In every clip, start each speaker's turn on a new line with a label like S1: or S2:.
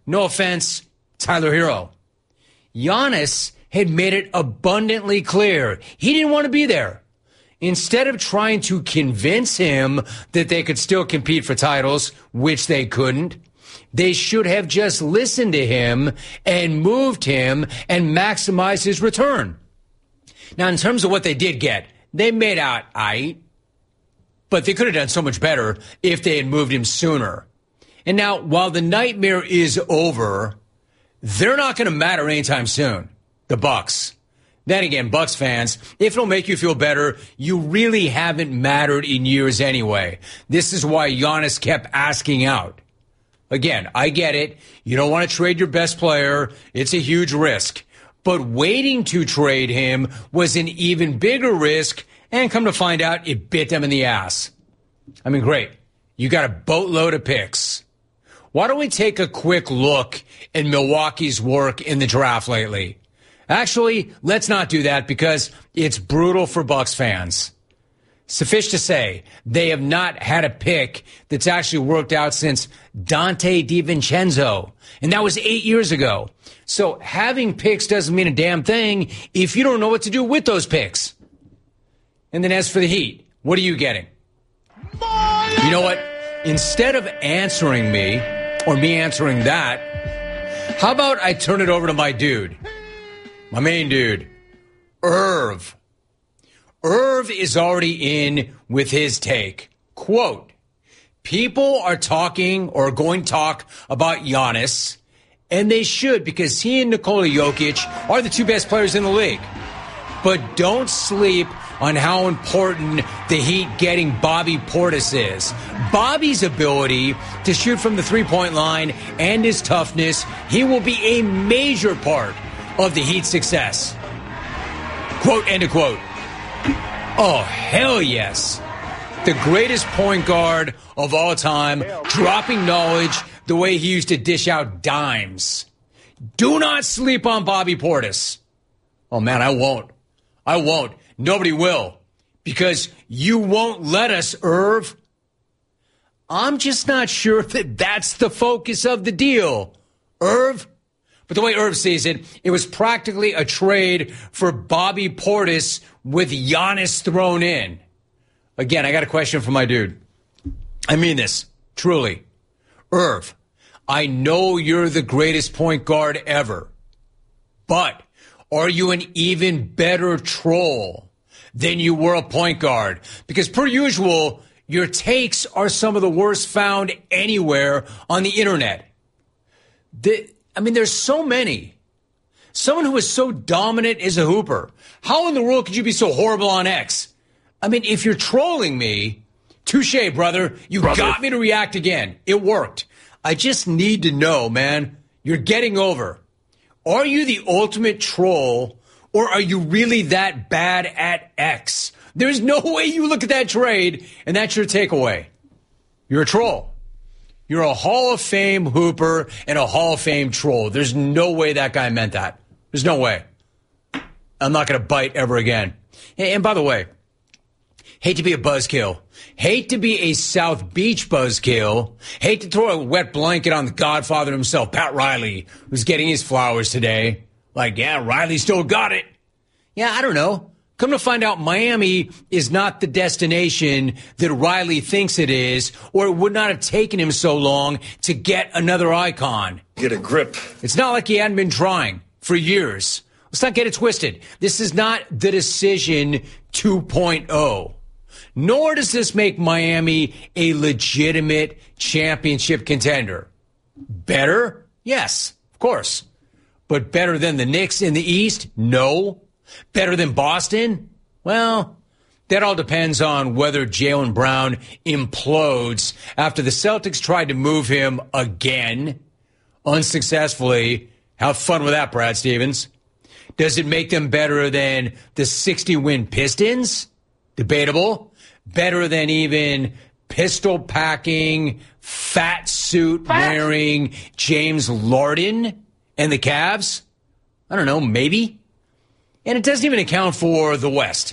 S1: No offense, Tyler Hero. Giannis had made it abundantly clear he didn't want to be there. Instead of trying to convince him that they could still compete for titles, which they couldn't, they should have just listened to him and moved him and maximized his return. Now, in terms of what they did get, they made out aight, but they could have done so much better if they had moved him sooner. And now, while the nightmare is over, they're not going to matter anytime soon, the Bucks. Then again, Bucks fans, if it'll make you feel better, you really haven't mattered in years anyway. This is why Giannis kept asking out. Again, I get it. You don't want to trade your best player. It's a huge risk. But waiting to trade him was an even bigger risk, and come to find out, it bit them in the ass. I mean, great. You got a boatload of picks. Why don't we take a quick look at Milwaukee's work in the draft lately? Actually, let's not do that because it's brutal for Bucks fans. Suffice to say, they have not had a pick that's actually worked out since Dante DiVincenzo, and that was 8 years ago. So having picks doesn't mean a damn thing if you don't know what to do with those picks. And then as for the Heat, what are you getting? You know what? Instead of answering me, or me answering that, how about I turn it over to my dude? My main dude, Irv. Irv is already in with his take. Quote, people are talking or going to talk about Giannis, and they should because he and Nikola Jokic are the two best players in the league. But don't sleep on how important the Heat getting Bobby Portis is. Bobby's ability to shoot from the three-point line and his toughness, he will be a major part of the Heat's success. Quote, end of quote. Oh, hell yes. The greatest point guard of all time, dropping knowledge the way he used to dish out dimes. Do not sleep on Bobby Portis. Oh, man, I won't. Nobody will. Because you won't let us, Irv. I'm just not sure that that's the focus of the deal, Irv. But the way Irv sees it, it was practically a trade for Bobby Portis with Giannis thrown in. Again, I got a question for my dude. I mean this, truly. Irv, I know you're the greatest point guard ever, but are you an even better troll than you were a point guard? Because per usual, your takes are some of the worst found anywhere on the internet. There's so many. Someone who is so dominant as a hooper. How in the world could you be so horrible on X? I mean, if you're trolling me, touche, brother. You got me to react again. It worked. I just need to know, man, you're getting over. Are you the ultimate troll, or are you really that bad at X? There's no way you look at that trade, and that's your takeaway. You're a troll. You're a Hall of Fame hooper and a Hall of Fame troll. There's no way that guy meant that. There's no way. I'm not going to bite ever again. And by the way, hate to be a buzzkill. Hate to be a South Beach buzzkill. Hate to throw a wet blanket on the godfather himself, Pat Riley, who's getting his flowers today. Like, yeah, Riley still got it. Yeah, I don't know. Come to find out, Miami is not the destination that Riley thinks it is, or it would not have taken him so long to get another icon.
S2: Get a grip.
S1: It's not like he hadn't been trying for years. Let's not get it twisted. This is not the decision 2.0. Nor does this make Miami a legitimate championship contender. Better? Yes, of course. But better than the Knicks in the East? No. Better than Boston? Well, that all depends on whether Jaylen Brown implodes after the Celtics tried to move him again, unsuccessfully. Have fun with that, Brad Stevens. Does it make them better than the 60-win Pistons? Debatable. Better than even pistol-packing, fat suit-wearing James Harden and the Cavs? I don't know, maybe. And it doesn't even account for the West.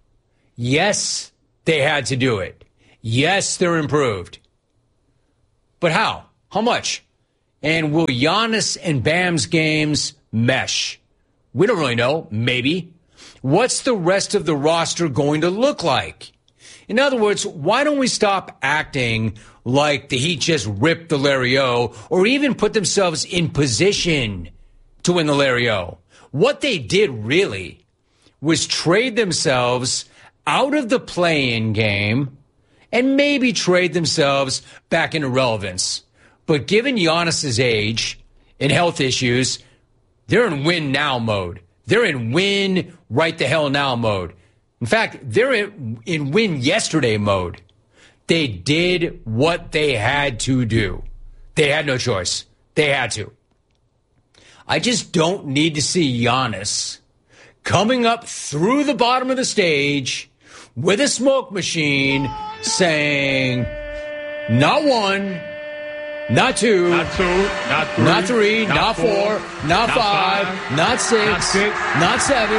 S1: Yes, they had to do it. Yes, they're improved. But how? How much? And will Giannis and Bam's games mesh? We don't really know. Maybe. What's the rest of the roster going to look like? In other words, why don't we stop acting like the Heat just ripped the Larry O or even put themselves in position to win the Larry O? What they did really was trade themselves out of the play-in game and maybe trade themselves back into relevance. But given Giannis's age and health issues, they're in win now mode. They're in win right the hell now mode. In fact, they're in win yesterday mode. They did what they had to do. They had no choice. They had to. I just don't need to see Giannis coming up through the bottom of the stage with a smoke machine saying, not one, not two, not three, not four, not five, not six, not seven.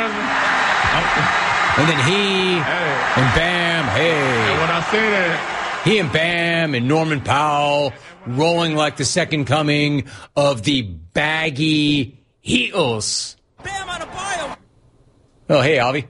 S1: And then he and Bam,
S2: And when I say that,
S1: he and Bam and Norman Powell rolling like the second coming of the baggy Heatles.
S3: Bam on a bio.
S1: Oh, hey, Avi.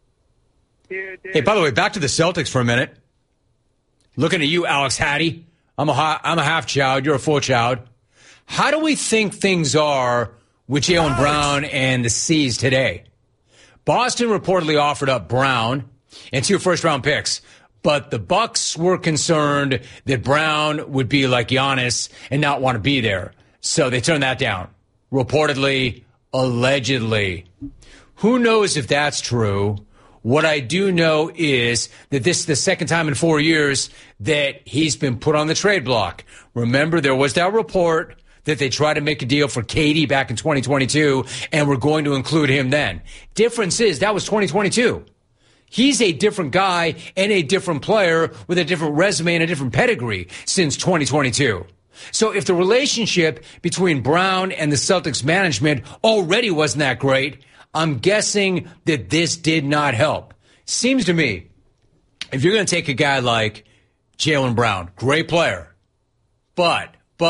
S1: Hey, by the way, back to the Celtics for a minute. Looking at you, Alex Hattie. I'm a half child. You're a full child. How do we think things are with Jaylen Brown and the C's today? Boston reportedly offered up Brown and 2 first-round picks, but the Bucks were concerned that Brown would be like Giannis and not want to be there, so they turned that down. Reportedly, allegedly. Who knows if that's true? What I do know is that this is the second time in 4 years that he's been put on the trade block. Remember, there was that report that they tried to make a deal for KD back in 2022, and we're going to include him then. Difference is, that was 2022. He's a different guy and a different player with a different resume and a different pedigree since 2022. So if the relationship between Brown and the Celtics management already wasn't that great, I'm guessing that this did not help. Seems to me, if you're going to take a guy like Jaylen Brown, great player, but,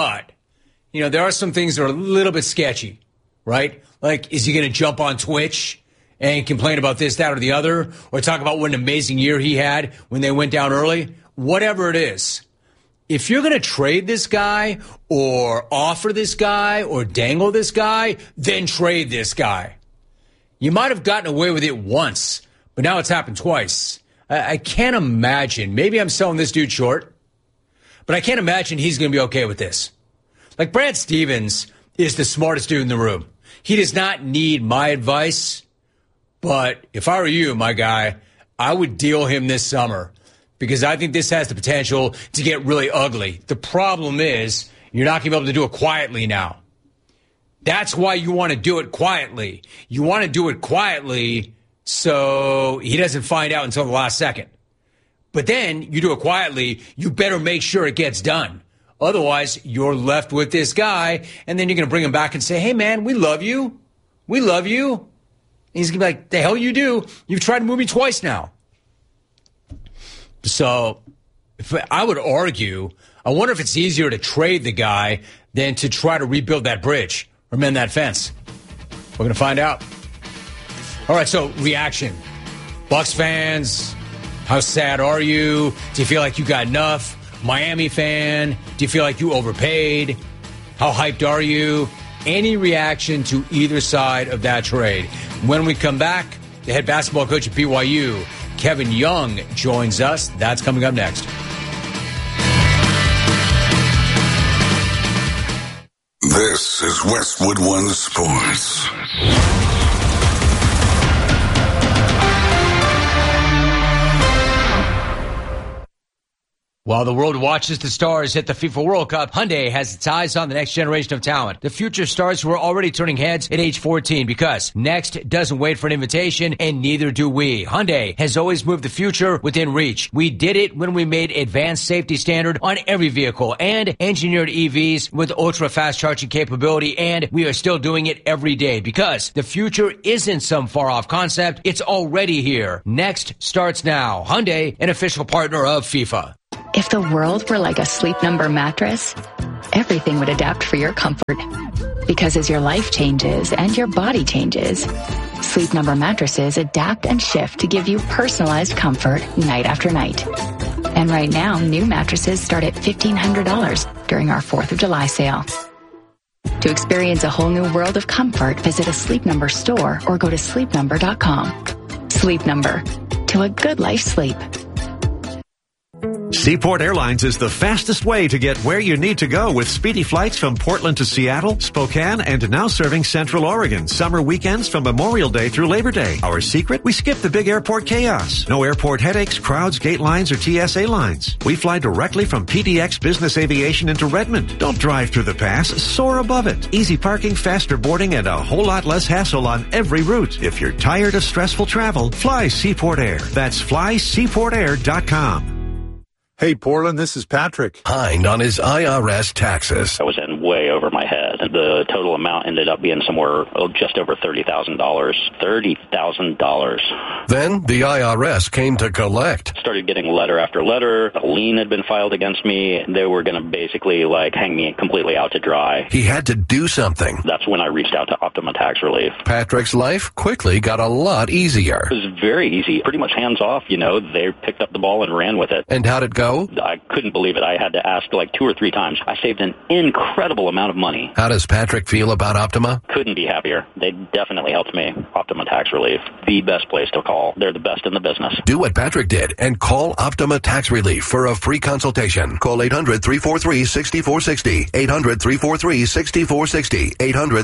S1: you know, there are some things that are a little bit sketchy, right? Like, is he going to jump on Twitch and complain about this, that, or the other, or talk about what an amazing year he had when they went down early? Whatever it is. If you're going to trade this guy or offer this guy or dangle this guy, then trade this guy. You might have gotten away with it once, but now it's happened twice. I can't imagine. Maybe I'm selling this dude short, but I can't imagine he's going to be okay with this. Like, Brad Stevens is the smartest dude in the room. He does not need my advice, but if I were you, my guy, I would deal him this summer because I think this has the potential to get really ugly. The problem is you're not going to be able to do it quietly now. That's why you want to do it quietly. You want to do it quietly so he doesn't find out until the last second. But then you do it quietly, you better make sure it gets done. Otherwise, you're left with this guy, and then you're going to bring him back and say, hey, man, we love you. We love you. And he's going to be like, the hell you do? You've tried to move me twice now. So if I would argue, I wonder if it's easier to trade the guy than to try to rebuild that bridge or mend that fence. We're going to find out. All right, so reaction. Bucks fans, how sad are you? Do you feel like you got enough? Miami fan, do you feel like you overpaid? How hyped are you? Any reaction to either side of that trade? When we come back, the head basketball coach at BYU, Kevin Young, joins us. That's coming up next.
S4: This is Westwood One Sports.
S1: While the world watches the stars hit the FIFA World Cup, Hyundai has its eyes on the next generation of talent. The future stars who are already turning heads at age 14 because next doesn't wait for an invitation and neither do we. Hyundai has always moved the future within reach. We did it when we made advanced safety standard on every vehicle and engineered EVs with ultra-fast charging capability, and we are still doing it every day because the future isn't some far-off concept. It's already here. Next starts now. Hyundai, an official partner of FIFA.
S3: If the world were like a Sleep Number mattress, everything would adapt for your comfort. Because as your life changes and your body changes, Sleep Number mattresses adapt and shift to give you personalized comfort night after night. And right now, new mattresses start at $1,500 during our 4th of July sale. To experience a whole new world of comfort, visit a Sleep Number store or go to sleepnumber.com. Sleep Number. To a good life sleep.
S5: Seaport Airlines is the fastest way to get where you need to go with speedy flights from Portland to Seattle, Spokane, and now serving Central Oregon. Summer weekends from Memorial Day through Labor Day. Our secret? We skip the big airport chaos. No airport headaches, crowds, gate lines, or TSA lines. We fly directly from PDX Business Aviation into Redmond. Don't drive through the pass, soar above it. Easy parking, faster boarding, and a whole lot less hassle on every route. If you're tired of stressful travel, fly Seaport Air. That's flyseaportair.com.
S6: Hey, Portland, this is Patrick.
S7: Behind on his IRS taxes.
S8: I was in way over my head. The total amount ended up being somewhere just over $30,000. $30,000.
S7: Then the IRS came to collect.
S8: Started getting letter after letter. A lien had been filed against me. They were going to basically hang me completely out to dry.
S7: He had to do something.
S8: That's when I reached out to Optima Tax Relief.
S7: Patrick's life quickly got a lot easier.
S8: It was very easy, pretty much hands off. They picked up the ball and ran with it.
S7: And how'd it go?
S8: I couldn't believe it. I had to ask 2 or 3 times. I saved an incredible amount of money.
S7: How does Patrick feel about Optima?
S8: Couldn't be happier. They definitely helped me. Optima Tax Relief, the best place to call. They're the best in the business.
S7: Do what Patrick did and call Optima Tax Relief for a free consultation. Call 800-343-6460. 800-343-6460.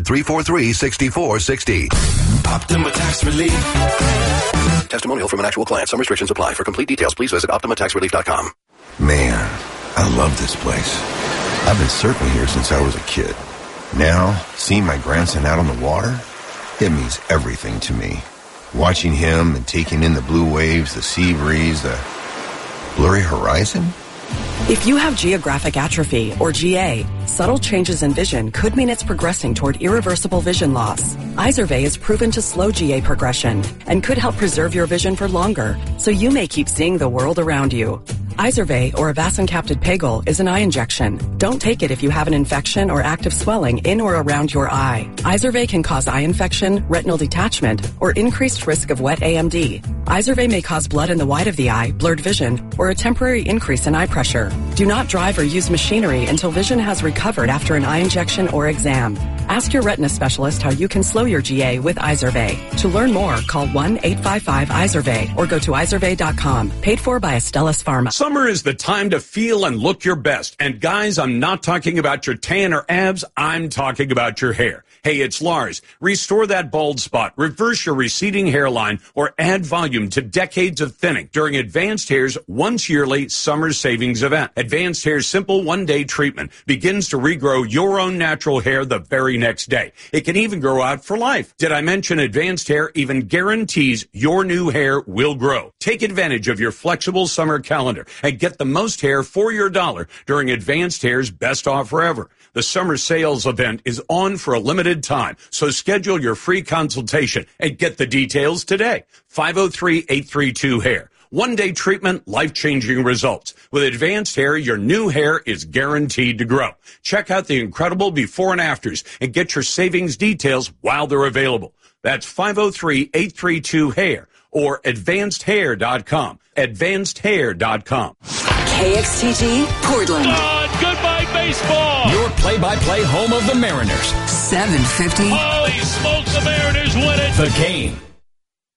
S7: 800-343-6460.
S9: Optima Tax Relief.
S7: Testimonial from an actual client. Some restrictions apply. For complete details, please visit OptimaTaxRelief.com.
S9: Man, I love this place. I've been surfing here since I was a kid. Now, seeing my grandson out on the water, it means everything to me. Watching him and taking in the blue waves, the sea breeze, the blurry horizon.
S10: If you have geographic atrophy, or GA, subtle changes in vision could mean it's progressing toward irreversible vision loss. Izervay is proven to slow GA progression and could help preserve your vision for longer, so you may keep seeing the world around you. Izervay, or avacincaptad pegol, is an eye injection. Don't take it if you have an infection or active swelling in or around your eye. Izervay can cause eye infection, retinal detachment, or increased risk of wet AMD. Izervay may cause blood in the white of the eye, blurred vision, or a temporary increase in eye pressure. Do not drive or use machinery until vision has recovered after an eye injection or exam. Ask your retina specialist how you can slow your GA with Izervay. To learn more, call 1-855-IZERVAY or go to izervay.com. Paid for by Astellas Pharma.
S11: Summer is the time to feel and look your best. And guys, I'm not talking about your tan or abs. I'm talking about your hair. Hey, it's Lars. Restore that bald spot, reverse your receding hairline, or add volume to decades of thinning during Advanced Hair's once-yearly summer savings event. Advanced Hair's simple one-day treatment begins to regrow your own natural hair the very next day. It can even grow out for life. Did I mention Advanced Hair even guarantees your new hair will grow? Take advantage of your flexible summer calendar and get the most hair for your dollar during Advanced Hair's best offer ever. The summer sales event is on for a limited time, so schedule your free consultation and get the details today. 503-832-HAIR. One-day treatment, life-changing results. With Advanced Hair, your new hair is guaranteed to grow. Check out the incredible before and afters and get your savings details while they're available. That's 503-832-HAIR or advancedhair.com. Advancedhair.com.
S12: KXTG, Portland.
S2: Goodbye, baseball.
S13: Your play-by-play home of the Mariners.
S12: 750.
S2: Holy smokes, the Mariners win it.
S13: The Game.